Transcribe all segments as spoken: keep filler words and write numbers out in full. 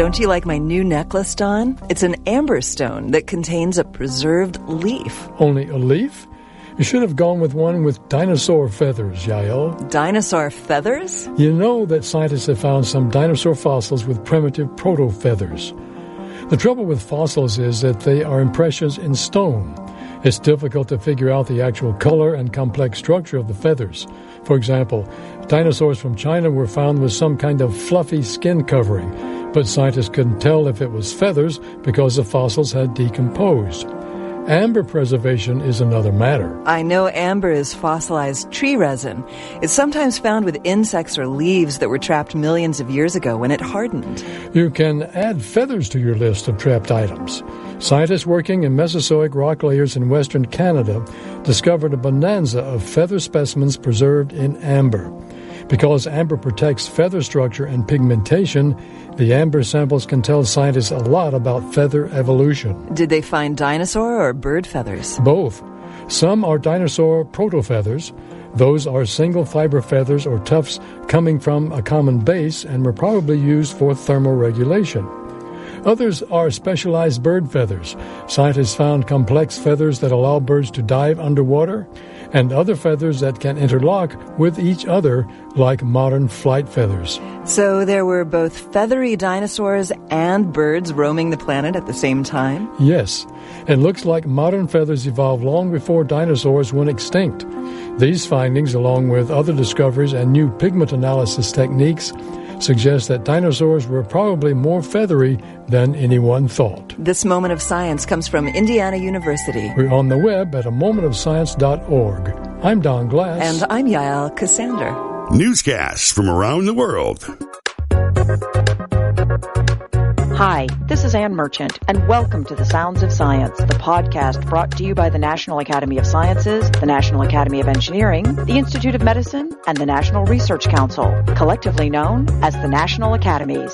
Don't you like my new necklace, Don? It's an amber stone that contains a preserved leaf. Only a leaf? You should have gone with one with dinosaur feathers, Yael. Dinosaur feathers? You know that scientists have found some dinosaur fossils with primitive proto-feathers. The trouble with fossils is that they are impressions in stone. It's difficult to figure out the actual color and complex structure of the feathers. For example, dinosaurs from China were found with some kind of fluffy skin covering, but scientists couldn't tell if it was feathers because the fossils had decomposed. Amber preservation is another matter. I know amber is fossilized tree resin. It's sometimes found with insects or leaves that were trapped millions of years ago when it hardened. You can add feathers to your list of trapped items. Scientists working in Mesozoic rock layers in western Canada discovered a bonanza of feather specimens preserved in amber. Because amber protects feather structure and pigmentation, the amber samples can tell scientists a lot about feather evolution. Did they find dinosaur or bird feathers? Both. Some are dinosaur proto-feathers. Those are single fiber feathers or tufts coming from a common base and were probably used for thermal regulation. Others are specialized bird feathers. Scientists found complex feathers that allow birds to dive underwater, and other feathers that can interlock with each other, like modern flight feathers. So there were both feathery dinosaurs and birds roaming the planet at the same time? Yes. It looks like modern feathers evolved long before dinosaurs went extinct. These findings, along with other discoveries and new pigment analysis techniques, suggest that dinosaurs were probably more feathery than anyone thought. This Moment of Science comes from Indiana University. We're on the web at a moment of science dot org. I'm Don Glass. And I'm Yael Cassander. Newscasts from around the world. Hi, this is Ann Merchant, and welcome to The Sounds of Science, the podcast brought to you by the National Academy of Sciences, the National Academy of Engineering, the Institute of Medicine, and the National Research Council, collectively known as the National Academies.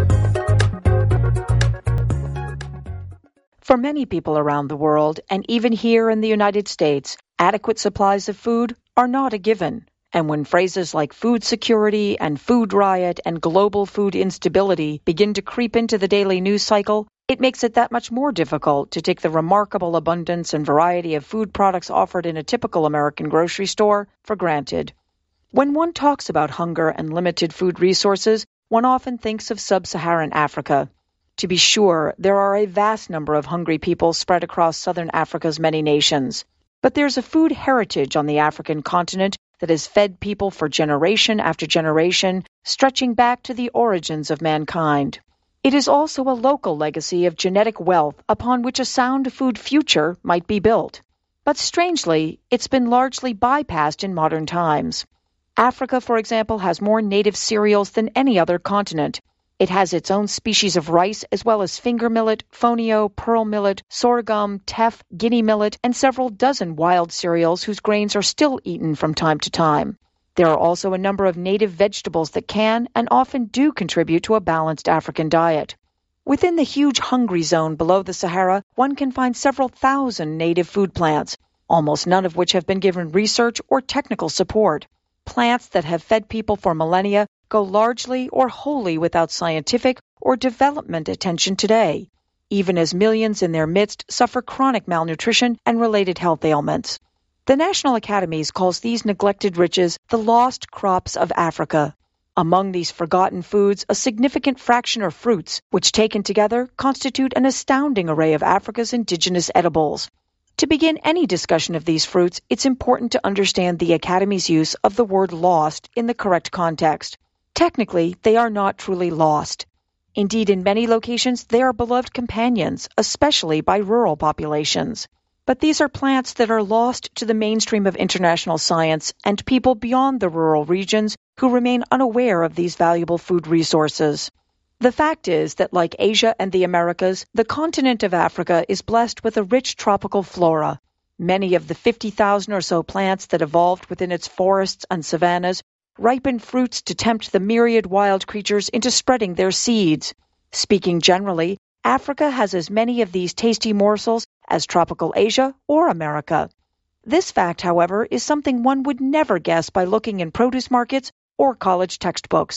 For many people around the world, and even here in the United States, adequate supplies of food are not a given. And when phrases like food security and food riot and global food instability begin to creep into the daily news cycle, it makes it that much more difficult to take the remarkable abundance and variety of food products offered in a typical American grocery store for granted. When one talks about hunger and limited food resources, one often thinks of sub-Saharan Africa. To be sure, there are a vast number of hungry people spread across southern Africa's many nations. But there's a food heritage on the African continent that has fed people for generation after generation, stretching back to the origins of mankind. It is also a local legacy of genetic wealth upon which a sound food future might be built. But strangely, it's been largely bypassed in modern times. Africa, for example, has more native cereals than any other continent. It has its own species of rice, as well as finger millet, fonio, pearl millet, sorghum, teff, guinea millet, and several dozen wild cereals whose grains are still eaten from time to time. There are also a number of native vegetables that can and often do contribute to a balanced African diet. Within the huge hungry zone below the Sahara, one can find several thousand native food plants, almost none of which have been given research or technical support. Plants that have fed people for millennia go largely or wholly without scientific or development attention today, even as millions in their midst suffer chronic malnutrition and related health ailments. The National Academies calls these neglected riches the lost crops of Africa. Among these forgotten foods, a significant fraction are fruits, which taken together constitute an astounding array of Africa's indigenous edibles. To begin any discussion of these fruits, it's important to understand the Academy's use of the word lost in the correct context. Technically, they are not truly lost. Indeed, in many locations, they are beloved companions, especially by rural populations. But these are plants that are lost to the mainstream of international science and people beyond the rural regions who remain unaware of these valuable food resources. The fact is that, like Asia and the Americas, the continent of Africa is blessed with a rich tropical flora. Many of the fifty thousand or so plants that evolved within its forests and savannas ripen fruits to tempt the myriad wild creatures into spreading their seeds. Speaking generally, Africa has as many of these tasty morsels as tropical Asia or America. This fact, however, is something one would never guess by looking in produce markets or college textbooks.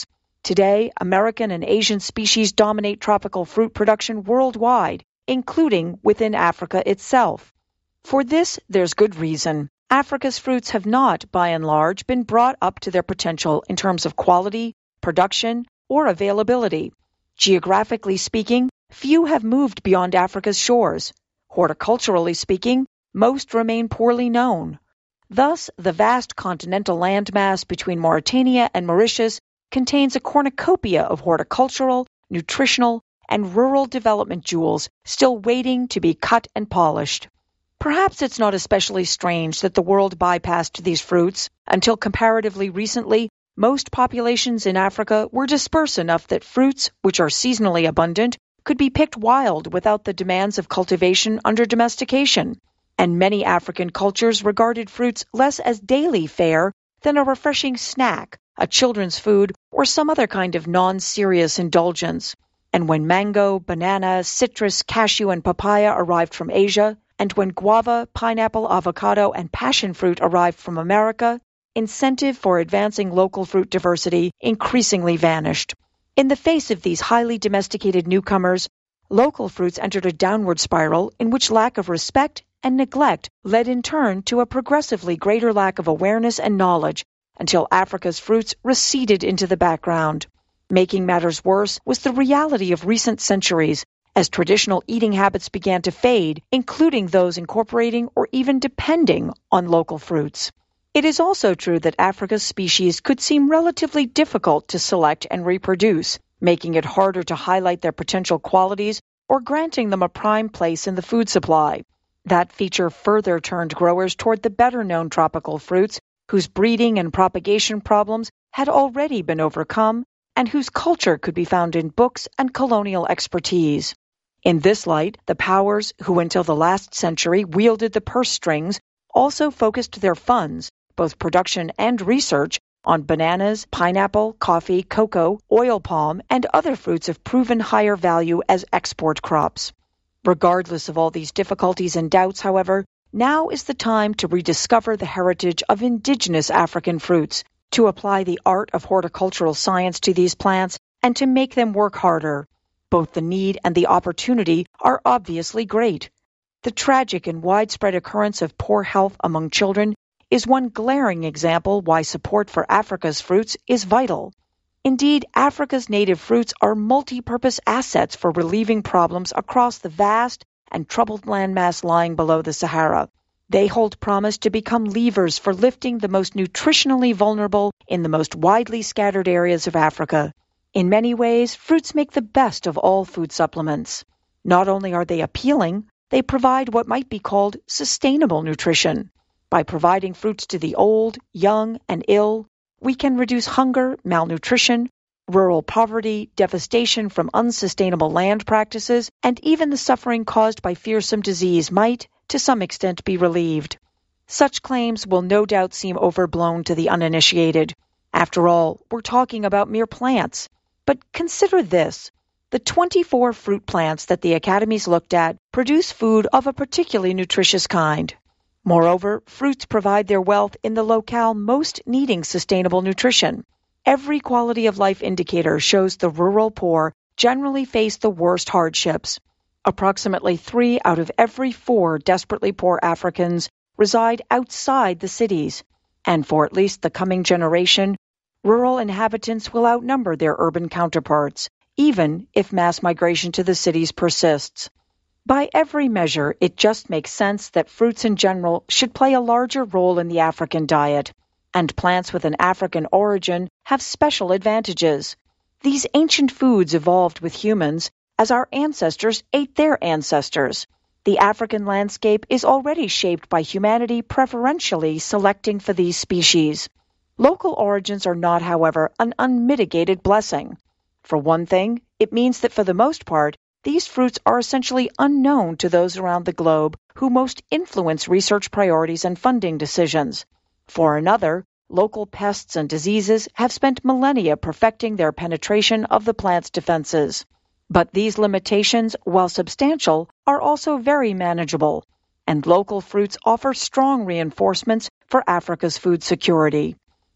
Today, American and Asian species dominate tropical fruit production worldwide, including within Africa itself. For this, there's good reason. Africa's fruits have not, by and large, been brought up to their potential in terms of quality, production, or availability. Geographically speaking, few have moved beyond Africa's shores. Horticulturally speaking, most remain poorly known. Thus, the vast continental landmass between Mauritania and Mauritius contains a cornucopia of horticultural, nutritional, and rural development jewels still waiting to be cut and polished. Perhaps it's not especially strange that the world bypassed these fruits. Until comparatively recently, most populations in Africa were dispersed enough that fruits, which are seasonally abundant, could be picked wild without the demands of cultivation under domestication. And many African cultures regarded fruits less as daily fare than a refreshing snack, a children's food, or some other kind of non-serious indulgence. And when mango, banana, citrus, cashew, and papaya arrived from Asia, and when guava, pineapple, avocado, and passion fruit arrived from America, incentive for advancing local fruit diversity increasingly vanished. In the face of these highly domesticated newcomers, local fruits entered a downward spiral in which lack of respect and neglect led in turn to a progressively greater lack of awareness and knowledge until Africa's fruits receded into the background. Making matters worse was the reality of recent centuries as traditional eating habits began to fade, including those incorporating or even depending on local fruits. It is also true that Africa's species could seem relatively difficult to select and reproduce, making it harder to highlight their potential qualities or granting them a prime place in the food supply. That feature further turned growers toward the better-known tropical fruits, whose breeding and propagation problems had already been overcome, and whose culture could be found in books and colonial expertise. In this light, the powers who until the last century wielded the purse strings also focused their funds, both production and research, on bananas, pineapple, coffee, cocoa, oil palm, and other fruits of proven higher value as export crops. Regardless of all these difficulties and doubts, however, now is the time to rediscover the heritage of indigenous African fruits, to apply the art of horticultural science to these plants, and to make them work harder. Both the need and the opportunity are obviously great. The tragic and widespread occurrence of poor health among children is one glaring example why support for Africa's fruits is vital. Indeed, Africa's native fruits are multi-purpose assets for relieving problems across the vast and troubled landmass lying below the Sahara. They hold promise to become levers for lifting the most nutritionally vulnerable in the most widely scattered areas of Africa. In many ways, fruits make the best of all food supplements. Not only are they appealing, they provide what might be called sustainable nutrition. By providing fruits to the old, young, and ill, we can reduce hunger, malnutrition, rural poverty, devastation from unsustainable land practices, and even the suffering caused by fearsome disease might, to some extent, be relieved. Such claims will no doubt seem overblown to the uninitiated. After all, we're talking about mere plants. But consider this. The twenty-four fruit plants that the academies looked at produce food of a particularly nutritious kind. Moreover, fruits provide their wealth in the locale most needing sustainable nutrition. Every quality of life indicator shows the rural poor generally face the worst hardships. Approximately three out of every four desperately poor Africans reside outside the cities, and for at least the coming generation, rural inhabitants will outnumber their urban counterparts, even if mass migration to the cities persists. By every measure, it just makes sense that fruits in general should play a larger role in the African diet, and plants with an African origin have special advantages. These ancient foods evolved with humans as our ancestors ate their ancestors. The African landscape is already shaped by humanity preferentially selecting for these species. Local origins are not, however, an unmitigated blessing. For one thing, it means that for the most part, these fruits are essentially unknown to those around the globe who most influence research priorities and funding decisions. For another, local pests and diseases have spent millennia perfecting their penetration of the plant's defenses. But these limitations, while substantial, are also very manageable, and local fruits offer strong reinforcements for Africa's food security.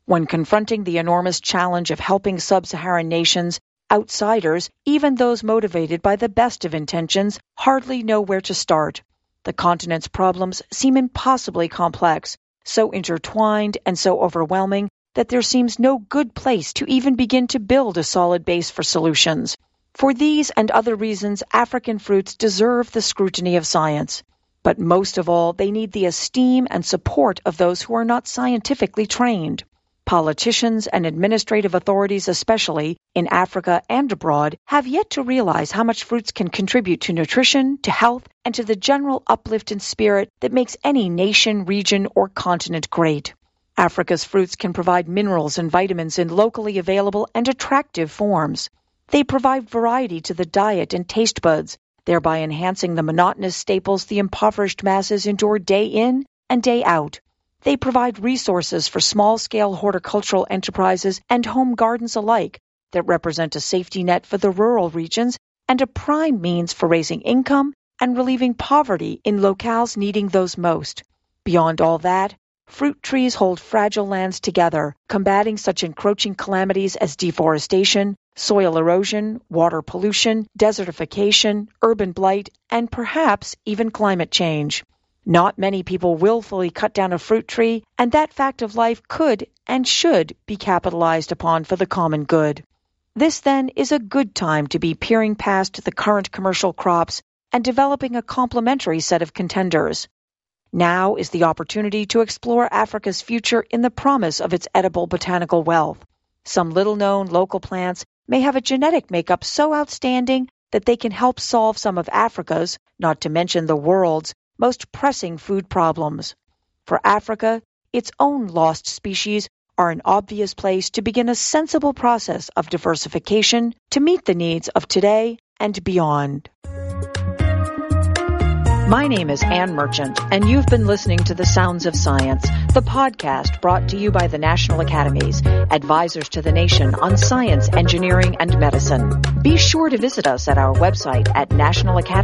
When confronting the enormous challenge of helping sub-Saharan nations, outsiders, even those motivated by the best of intentions, hardly know where to start. The continent's problems seem impossibly complex, so intertwined and so overwhelming that there seems no good place to even begin to build a solid base for solutions. For these and other reasons, African fruits deserve the scrutiny of science. But most of all, they need the esteem and support of those who are not scientifically trained. Politicians and administrative authorities, especially in Africa and abroad, have yet to realize how much fruits can contribute to nutrition, to health, and to the general uplift in spirit that makes any nation, region, or continent great. Africa's fruits can provide minerals and vitamins in locally available and attractive forms. They provide variety to the diet and taste buds, thereby enhancing the monotonous staples the impoverished masses endure day in and day out. They provide resources for small-scale horticultural enterprises and home gardens alike that represent a safety net for the rural regions and a prime means for raising income and relieving poverty in locales needing those most. Beyond all that, fruit trees hold fragile lands together, combating such encroaching calamities as deforestation, soil erosion, water pollution, desertification, urban blight, and perhaps even climate change. Not many people willfully cut down a fruit tree, and that fact of life could and should be capitalized upon for the common good. This, then, is a good time to be peering past the current commercial crops and developing a complementary set of contenders. Now is the opportunity to explore Africa's future in the promise of its edible botanical wealth. Some little-known local plants may have a genetic makeup so outstanding that they can help solve some of Africa's, not to mention the world's, most pressing food problems. For Africa, its own lost species are an obvious place to begin a sensible process of diversification to meet the needs of today and beyond. My name is Ann Merchant, and you've been listening to The Sounds of Science, the podcast brought to you by the National Academies, advisors to the nation on science, engineering, and medicine. Be sure to visit us at our website at national academy